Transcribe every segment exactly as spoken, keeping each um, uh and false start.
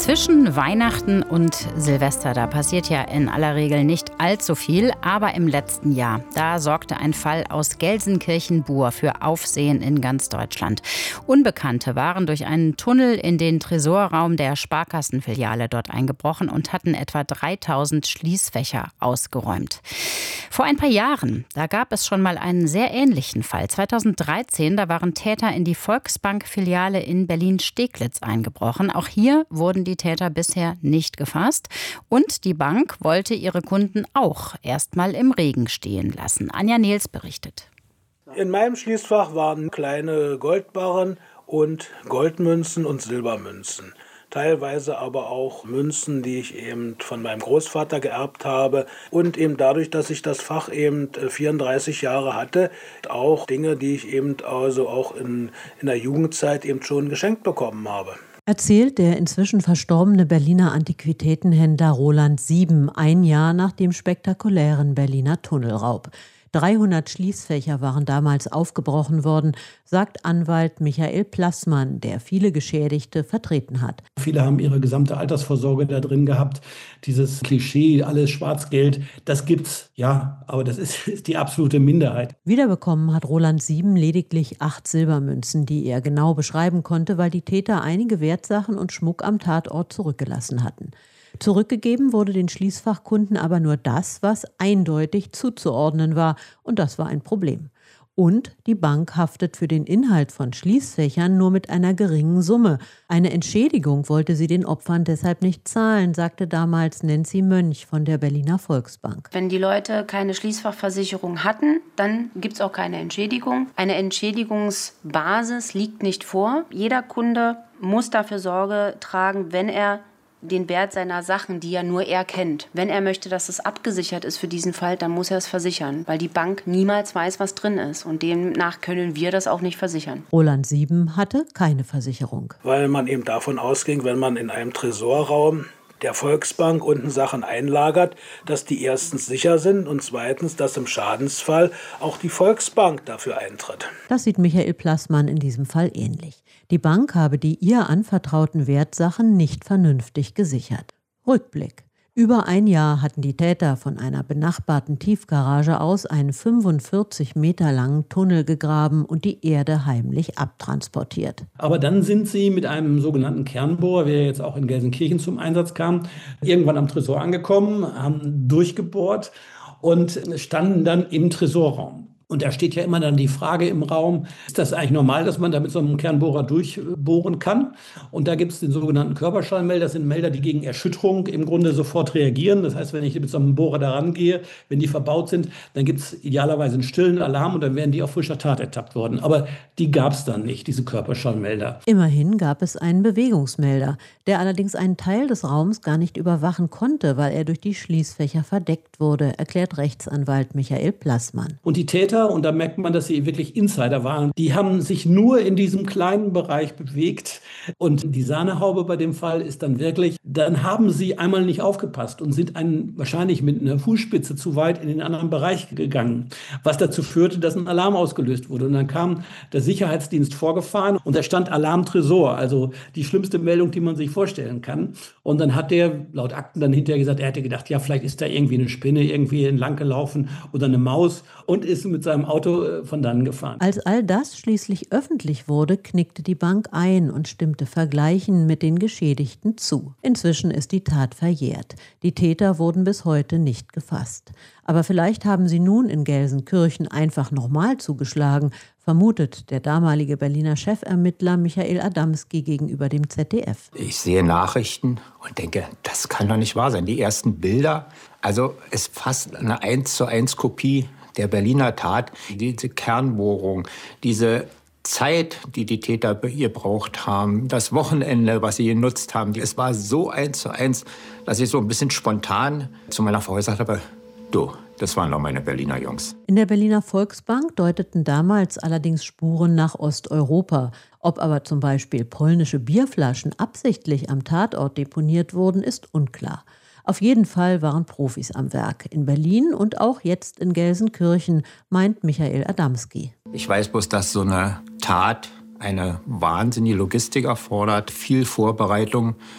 Zwischen Weihnachten und Silvester, da passiert ja in aller Regel nicht allzu viel, aber im letzten Jahr, da sorgte ein Fall aus Gelsenkirchen-Buhr für Aufsehen in ganz Deutschland. Unbekannte waren durch einen Tunnel in den Tresorraum der Sparkassenfiliale dort eingebrochen und hatten etwa dreitausend Schließfächer ausgeräumt. Vor ein paar Jahren, da gab es schon mal einen sehr ähnlichen Fall. zweitausenddreizehn, da waren Täter in die Volksbank-Filiale in Berlin-Steglitz eingebrochen. Auch hier wurden die Täter bisher nicht gefasst. Und die Bank wollte ihre Kunden auch erst mal im Regen stehen lassen. Anja Nehls berichtet. In meinem Schließfach waren kleine Goldbarren und Goldmünzen und Silbermünzen. Teilweise aber auch Münzen, die ich eben von meinem Großvater geerbt habe. Und eben dadurch, dass ich das Fach eben vierunddreißig Jahre hatte, auch Dinge, die ich eben also auch in, in der Jugendzeit eben schon geschenkt bekommen habe. Erzählt der inzwischen verstorbene Berliner Antiquitätenhändler Roland Sieben ein Jahr nach dem spektakulären Berliner Tunnelraub. dreihundert Schließfächer waren damals aufgebrochen worden, sagt Anwalt Michael Plassmann, der viele Geschädigte vertreten hat. Viele haben ihre gesamte Altersvorsorge da drin gehabt. Dieses Klischee, alles Schwarzgeld, das gibt's, ja, aber das ist, ist die absolute Minderheit. Wiederbekommen hat Roland Sieben lediglich acht Silbermünzen, die er genau beschreiben konnte, weil die Täter einige Wertsachen und Schmuck am Tatort zurückgelassen hatten. Zurückgegeben wurde den Schließfachkunden aber nur das, was eindeutig zuzuordnen war. Und das war ein Problem. Und die Bank haftet für den Inhalt von Schließfächern nur mit einer geringen Summe. Eine Entschädigung wollte sie den Opfern deshalb nicht zahlen, sagte damals Nancy Mönch von der Berliner Volksbank. Wenn die Leute keine Schließfachversicherung hatten, dann gibt es auch keine Entschädigung. Eine Entschädigungsbasis liegt nicht vor. Jeder Kunde muss dafür Sorge tragen, wenn er den Wert seiner Sachen, die ja nur er kennt. Wenn er möchte, dass es abgesichert ist für diesen Fall, dann muss er es versichern, weil die Bank niemals weiß, was drin ist. Und demnach können wir das auch nicht versichern. Roland Sieben hatte keine Versicherung. Weil man eben davon ausging, wenn man in einem Tresorraum der Volksbank unten Sachen einlagert, dass die erstens sicher sind und zweitens, dass im Schadensfall auch die Volksbank dafür eintritt. Das sieht Michael Plassmann in diesem Fall ähnlich. Die Bank habe die ihr anvertrauten Wertsachen nicht vernünftig gesichert. Rückblick. Über ein Jahr hatten die Täter von einer benachbarten Tiefgarage aus einen fünfundvierzig Meter langen Tunnel gegraben und die Erde heimlich abtransportiert. Aber dann sind sie mit einem sogenannten Kernbohrer, der jetzt auch in Gelsenkirchen zum Einsatz kam, irgendwann am Tresor angekommen, haben durchgebohrt und standen dann im Tresorraum. Und da steht ja immer dann die Frage im Raum, ist das eigentlich normal, dass man da mit so einem Kernbohrer durchbohren kann? Und da gibt es den sogenannten Körperschallmelder. Das sind Melder, die gegen Erschütterung im Grunde sofort reagieren. Das heißt, wenn ich mit so einem Bohrer da rangehe, wenn die verbaut sind, dann gibt es idealerweise einen stillen Alarm und dann werden die auf frischer Tat ertappt worden. Aber die gab es dann nicht, diese Körperschallmelder. Immerhin gab es einen Bewegungsmelder, der allerdings einen Teil des Raums gar nicht überwachen konnte, weil er durch die Schließfächer verdeckt wurde, erklärt Rechtsanwalt Michael Plassmann. Und die Täter, und da merkt man, dass sie wirklich Insider waren, die haben sich nur in diesem kleinen Bereich bewegt. Und die Sahnehaube bei dem Fall ist dann wirklich, dann haben sie einmal nicht aufgepasst und sind einen, wahrscheinlich mit einer Fußspitze zu weit in den anderen Bereich gegangen, was dazu führte, dass ein Alarm ausgelöst wurde. Und dann kam der Sicherheitsdienst vorgefahren und da stand Alarm Tresor, also die schlimmste Meldung, die man sich vorstellen kann. Und dann hat der laut Akten dann hinterher gesagt, er hätte gedacht, ja, vielleicht ist da irgendwie eine Spinne irgendwie entlang gelaufen oder eine Maus und ist mit seinem Auto von dann gefahren. Als all das schließlich öffentlich wurde, knickte die Bank ein und stimmte Vergleichen mit den Geschädigten zu. Inzwischen ist die Tat verjährt. Die Täter wurden bis heute nicht gefasst. Aber vielleicht haben sie nun in Gelsenkirchen einfach nochmal zugeschlagen, vermutet der damalige Berliner Chefermittler Michael Adamski gegenüber dem Z D F. Ich sehe Nachrichten und denke, das kann doch nicht wahr sein. Die ersten Bilder, also es ist fast eine eins zu eins Kopie der Berliner Tat. Diese Kernbohrung, diese Zeit, die die Täter gebraucht haben, das Wochenende, was sie genutzt haben, es war so eins zu eins, dass ich so ein bisschen spontan zu meiner Frau gesagt habe, du, das waren doch meine Berliner Jungs. In der Berliner Volksbank deuteten damals allerdings Spuren nach Osteuropa. Ob aber zum Beispiel polnische Bierflaschen absichtlich am Tatort deponiert wurden, ist unklar. Auf jeden Fall waren Profis am Werk. In Berlin und auch jetzt in Gelsenkirchen, meint Michael Adamski. Ich weiß bloß, dass so eine Tat eine wahnsinnige Logistik erfordert, viel Vorbereitung.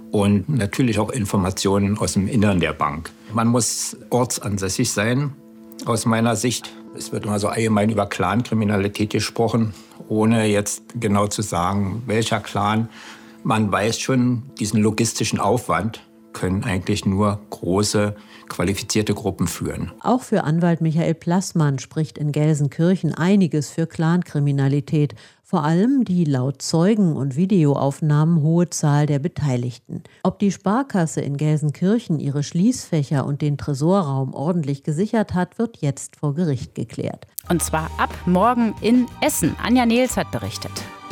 und natürlich auch Informationen aus dem Innern der Bank. Man muss ortsansässig sein, aus meiner Sicht. Es wird immer so allgemein über Clankriminalität gesprochen, ohne jetzt genau zu sagen, welcher Clan. Man weiß schon, diesen logistischen Aufwand können eigentlich nur große, qualifizierte Gruppen führen. Auch für Anwalt Michael Plassmann spricht in Gelsenkirchen einiges für Clankriminalität. Vor allem die laut Zeugen- und Videoaufnahmen hohe Zahl der Beteiligten. Ob die Sparkasse in Gelsenkirchen ihre Schließfächer und den Tresorraum ordentlich gesichert hat, wird jetzt vor Gericht geklärt. Und zwar ab morgen in Essen. Anja Nehls hat berichtet.